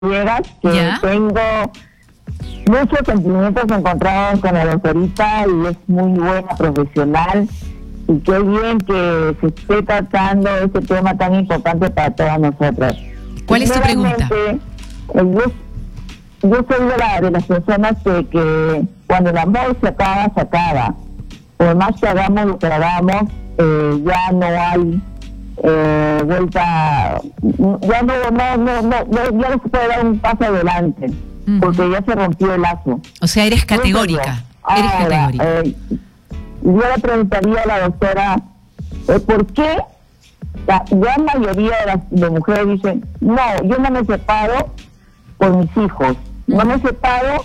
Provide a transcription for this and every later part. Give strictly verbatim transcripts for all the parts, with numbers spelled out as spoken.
Vieras que ¿Ya? tengo muchos sentimientos encontrados con la doctorita y es muy buena profesional y qué bien que se esté tratando este tema tan importante para todas nosotras. ¿Cuál es tu pregunta? Eh, Yo, yo soy de, la, de las personas que, que cuando el amor se acaba, se acaba. Por más que hagamos lo que hagamos, eh, ya no hay eh, vuelta, ya no, no, no, no, no, ya no se puede dar un paso adelante, uh-huh. porque ya se rompió el lazo. O sea, eres categórica. Eres Ahora, categórica. Eh, yo le preguntaría a la doctora, eh, ¿por qué la gran mayoría de las de mujeres dicen, no, yo no me separo por mis hijos, no me separo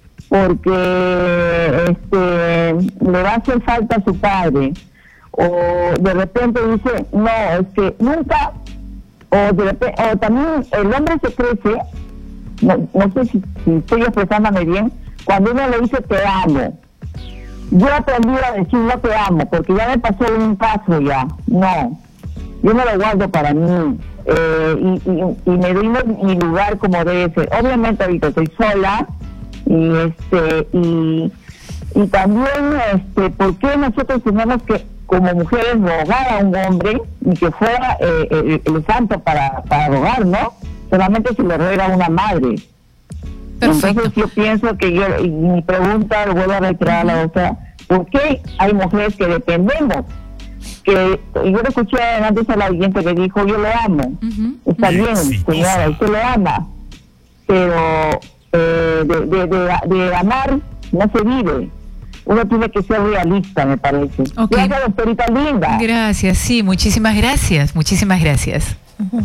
porque este le va a hacer falta a su padre, o de repente dice, no, es que nunca, o de repente, o también el hombre se crece, no, no sé si, si estoy expresándome bien, cuando uno le dice te amo. Yo aprendí a decir no te amo, porque ya me pasó un caso ya, no, yo me lo guardo para mí, eh, y, y, y me doy mi lugar como debe ser. Obviamente ahorita estoy sola, y este, y, y también, este, ¿por qué nosotros tenemos que, como mujeres, rogar a un hombre, ni que fuera eh, eh, el santo para, para rogar, ¿no? Solamente se le ruega a una madre. Perfecto. Entonces yo pienso que yo, y mi pregunta, lo vuelvo a reiterar a la doctora, ¿por qué hay mujeres que dependemos? Que yo le escuché antes a la oyente que dijo, yo lo amo. Uh-huh. Está bien, sí, señora, usted lo ama, pero eh, de, de, de, de amar no se vive. Uno tiene que ser realista, me parece. Okay. Gracias, doctorita linda. Gracias, sí, muchísimas gracias, muchísimas gracias. Uh-huh.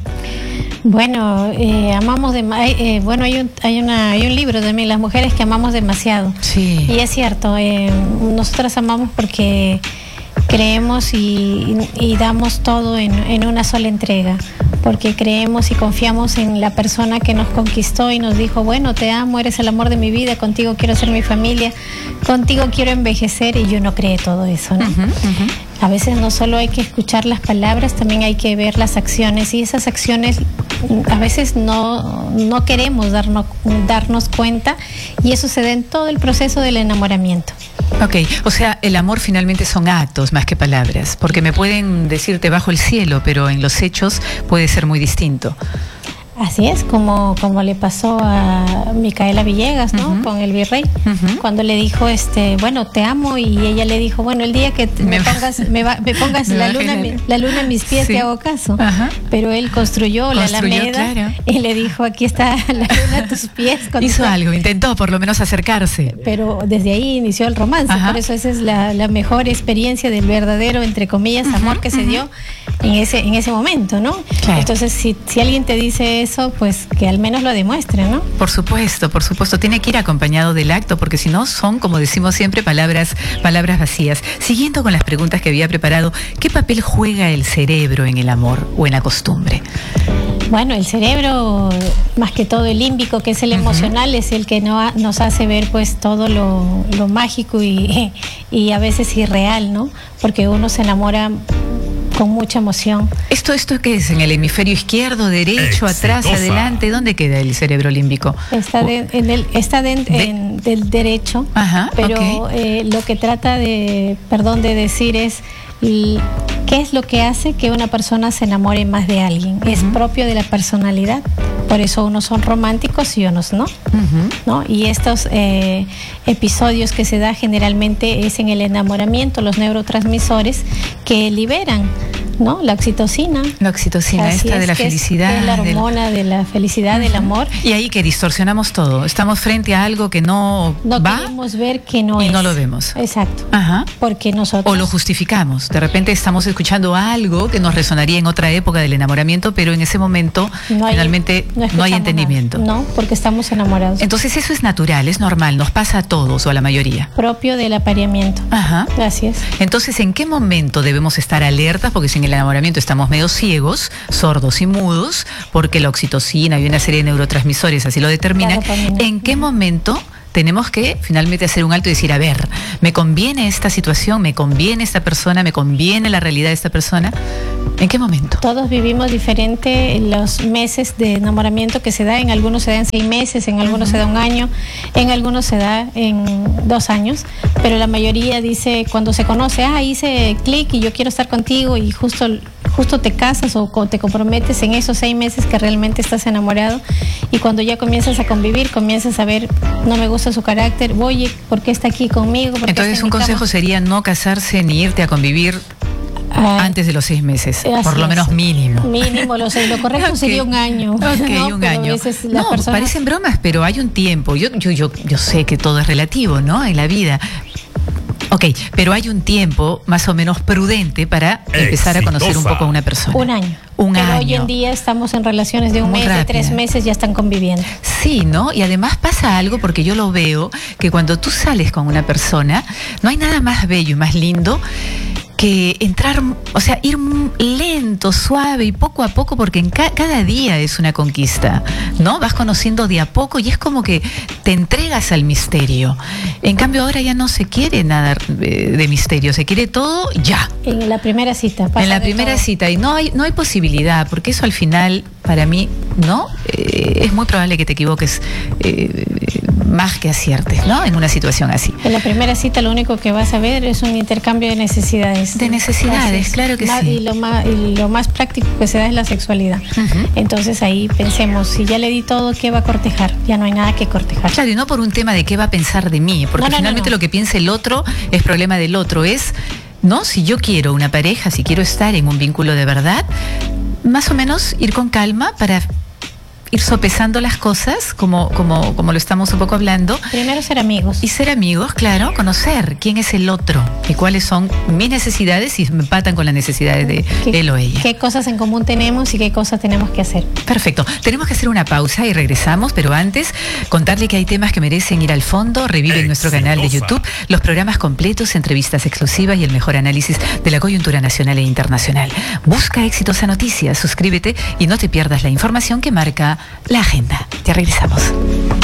Bueno, eh, amamos de, eh, bueno hay un hay una hay un libro de mí, Las mujeres que amamos demasiado. Sí. Y es cierto, eh, nosotras amamos porque creemos y, y damos todo en, en una sola entrega, porque creemos y confiamos en la persona que nos conquistó y nos dijo, bueno, te amo, eres el amor de mi vida, contigo quiero ser mi familia, contigo quiero envejecer, y yo no creé todo eso, ¿no? Uh-huh, uh-huh. A veces no solo hay que escuchar las palabras, también hay que ver las acciones, y esas acciones a veces no, no queremos darnos, darnos cuenta, y eso se da en todo el proceso del enamoramiento. Ok, o sea, el amor finalmente son actos más que palabras, porque me pueden decirte bajo el cielo, pero en los hechos puede ser muy distinto. Así es, como, como le pasó a Micaela Villegas, ¿no? Uh-huh. Con el virrey, uh-huh. cuando le dijo, este, bueno, te amo, y ella le dijo, bueno, el día que te, me, me pongas, me, va, me pongas me la, luna, mi, la luna en mis pies, sí. te hago caso. Uh-huh. Pero él construyó, construyó la Alameda, claro. y le dijo, aquí está la luna a tus pies. Hizo algo, intentó por lo menos acercarse. Pero desde ahí inició el romance, uh-huh. por eso esa es la, la mejor experiencia del verdadero, entre comillas, uh-huh. amor que uh-huh. se dio en ese, en ese momento, ¿no? Claro. Entonces, si, si alguien te dice eso, pues que al menos lo demuestre, ¿no? Por supuesto, por supuesto, tiene que ir acompañado del acto, porque si no son, como decimos siempre, palabras, palabras vacías. Siguiendo con las preguntas que había preparado, ¿qué papel juega el cerebro en el amor o en la costumbre? Bueno, el cerebro, más que todo el límbico, que es el uh-huh. emocional, es el que no, nos hace ver pues todo lo, lo mágico y, y a veces irreal, ¿no? Porque uno se enamora con mucha emoción. ¿Esto, esto qué es? ¿En el hemisferio izquierdo, derecho, Exitosa. atrás, adelante? ¿Dónde queda el cerebro límbico? Está, de, en el, está de, de, en, del derecho, Ajá, pero okay. eh, lo que trata de, perdón, de decir es qué es lo que hace que una persona se enamore más de alguien. Uh-huh. Es propio de la personalidad. Por eso unos son románticos y unos no, uh-huh. ¿no? Y estos eh, episodios que se da generalmente es en el enamoramiento, los neurotransmisores que liberan, ¿no? La oxitocina. La oxitocina, Así esta es, de la felicidad. Es, es la hormona del... de la felicidad, uh-huh. del amor. Y ahí que distorsionamos todo. Estamos frente a algo que no, no va. No queremos ver que no y es. Y no lo vemos. Exacto. Ajá. Porque nosotros... O lo justificamos. De repente estamos escuchando algo que nos resonaría en otra época del enamoramiento, pero en ese momento no hay, finalmente no, no hay entendimiento. Nada. No, porque estamos enamorados. Entonces eso es natural, es normal, nos pasa a todos o a la mayoría. Propio del apareamiento. Ajá. Gracias. Entonces, ¿en qué momento debemos estar alertas? Porque si en el enamoramiento estamos medio ciegos, sordos y mudos, porque la oxitocina y una serie de neurotransmisores así lo determinan. ¿En qué momento tenemos que finalmente hacer un alto y decir, a ver, ¿me conviene esta situación? ¿Me conviene esta persona? ¿Me conviene la realidad de esta persona? ¿En qué momento? Todos vivimos diferente los meses de enamoramiento que se da. En algunos se da en seis meses, en algunos uh-huh. se da un año, en algunos se da en dos años, pero la mayoría dice cuando se conoce, ah, hice clic y yo quiero estar contigo, y justo justo te casas o te comprometes en esos seis meses que realmente estás enamorado, y cuando ya comienzas a convivir, comienzas a ver, no me gusta su carácter, oye, ¿por qué está aquí conmigo? Entonces un consejo cama? sería no casarse ni irte a convivir Ah, antes de los seis meses, por lo menos es. mínimo. Mínimo, lo, sé, lo correcto okay. sería un año. Ok, ¿no? un año. No, personas... parecen bromas, pero hay un tiempo. Yo, yo, yo, yo sé que todo es relativo, ¿no? En la vida. Ok, pero hay un tiempo más o menos prudente para Exitosa. empezar a conocer un poco a una persona. Un año. Un pero año. hoy en día estamos en relaciones de un Muy mes, rápida. de tres meses, ya están conviviendo. Sí, ¿no? Y además pasa algo, porque yo lo veo, que cuando tú sales con una persona, no hay nada más bello y más lindo que entrar, o sea, ir lento, suave y poco a poco, porque en ca cada día es una conquista, ¿no? Vas conociendo de a poco y es como que te entregas al misterio. En cambio ahora ya no se quiere nada de, de misterio, se quiere todo ya. En la primera cita. Pasa en la de primera todo. cita, y no hay, no hay posibilidad, porque eso al final, para mí, ¿no? Eh, es muy probable que te equivoques eh, más que aciertes, ¿no? En una situación así. En la primera cita lo único que vas a ver es un intercambio de necesidades. De necesidades, Así, claro que más, sí. Y lo, más, y lo más práctico que se da es la sexualidad. Uh-huh. Entonces ahí pensemos, si ya le di todo, ¿qué va a cortejar? Ya no hay nada que cortejar. Claro, y no por un tema de qué va a pensar de mí, porque no, no, finalmente no, no. lo que piense el otro es problema del otro. Es, ¿no? Si yo quiero una pareja, si quiero estar en un vínculo de verdad, más o menos ir con calma para ir sopesando las cosas, como, como, como lo estamos un poco hablando. Primero ser amigos. Y ser amigos, claro, conocer quién es el otro y cuáles son mis necesidades y me empatan con las necesidades de ¿Qué, él o ella. Qué cosas en común tenemos y qué cosas tenemos que hacer. Perfecto. Tenemos que hacer una pausa y regresamos, pero antes, contarle que hay temas que merecen ir al fondo. Revive en nuestro canal de YouTube los programas completos, entrevistas exclusivas y el mejor análisis de la coyuntura nacional e internacional. Busca Exitosa Noticias, suscríbete y no te pierdas la información que marca la agenda. Ya regresamos.